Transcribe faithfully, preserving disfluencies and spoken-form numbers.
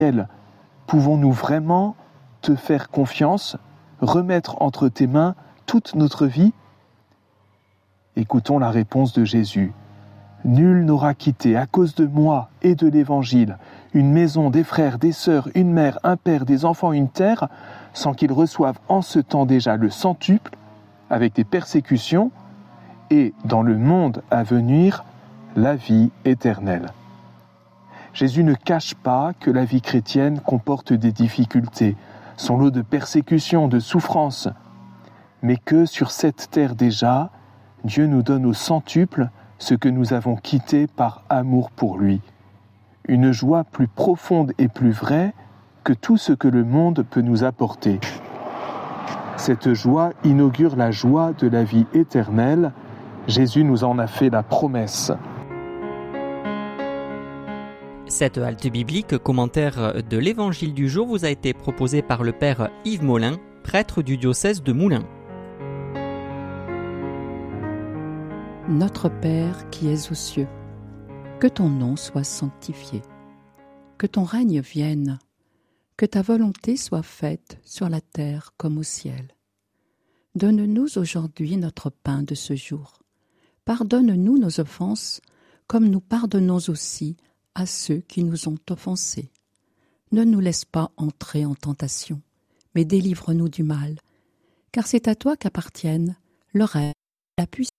pouvons-nous vraiment te faire confiance, remettre entre tes mains toute notre vie ? Écoutons la réponse de Jésus. « Nul n'aura quitté, à cause de moi et de l'Évangile, une maison, des frères, des sœurs, une mère, un père, des enfants, une terre, sans qu'il reçoive en ce temps déjà le centuple, avec des persécutions, et dans le monde à venir, la vie éternelle. » Jésus ne cache pas que la vie chrétienne comporte des difficultés, son lot de persécutions, de souffrances, mais que sur cette terre déjà, Dieu nous donne au centuple ce que nous avons quitté par amour pour lui. Une joie plus profonde et plus vraie que tout ce que le monde peut nous apporter. Cette joie inaugure la joie de la vie éternelle. Jésus nous en a fait la promesse. Cette halte biblique, commentaire de l'Évangile du jour, vous a été proposé par le Père Yves Molin, prêtre du diocèse de Moulins. Notre Père qui es aux cieux, que ton nom soit sanctifié, que ton règne vienne, que ta volonté soit faite sur la terre comme au ciel. Donne-nous aujourd'hui notre pain de ce jour. Pardonne-nous nos offenses, comme nous pardonnons aussi à ceux qui nous ont offensés. Ne nous laisse pas entrer en tentation, mais délivre-nous du mal, car c'est à toi qu'appartiennent le règne, la puissance